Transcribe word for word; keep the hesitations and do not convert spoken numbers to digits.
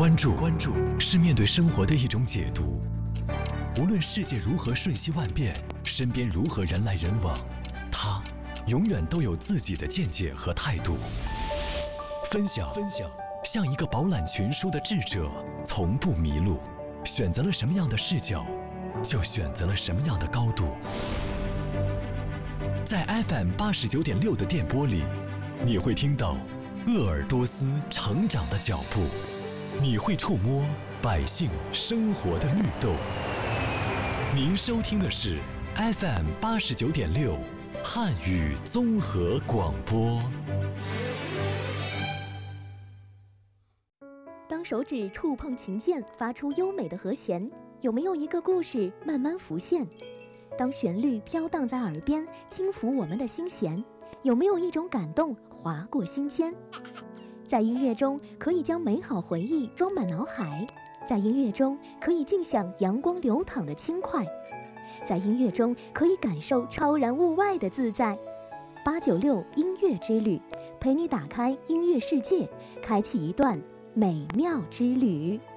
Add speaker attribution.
Speaker 1: 关注关注是面对生活的一种解读。无论世界如何瞬息万变，身边如何人来人往，他永远都有自己的见解和态度。分享分享，像一个饱览群书的智者，从不迷路。选择了什么样的视角，就选择了什么样的高度。在 F M 八十九点六的电波里，你会听到鄂尔多斯成长的脚步，你会触摸百姓生活的律动。您收听的是 F M 八十九点六汉语综合广播。
Speaker 2: 当手指触碰琴键，发出优美的和弦，有没有一个故事慢慢浮现？当旋律飘荡在耳边，轻抚我们的心弦，有没有一种感动划过心间？在音乐中，可以将美好回忆装满脑海；在音乐中，可以尽享阳光流淌的轻快；在音乐中，可以感受超然物外的自在。八九六音乐之旅，陪你打开音乐世界，开启一段美妙之旅。